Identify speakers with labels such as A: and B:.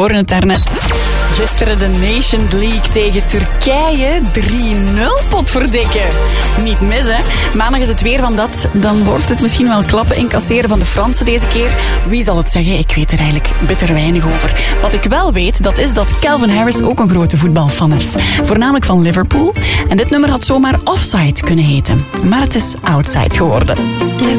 A: horen het daarnet. Gisteren de Nations League tegen Turkije. 3-0 potverdikke. Niet mis, hè? Maandag is het weer van dat. Dan wordt het misschien wel klappen incasseren van de Fransen deze keer. Wie zal het zeggen? Ik weet er eigenlijk bitter weinig over. Wat ik wel weet, dat is dat Calvin Harris ook een grote voetbalfan is. Voornamelijk van Liverpool. En dit nummer had zomaar Offside kunnen heten. Maar het is Outside geworden.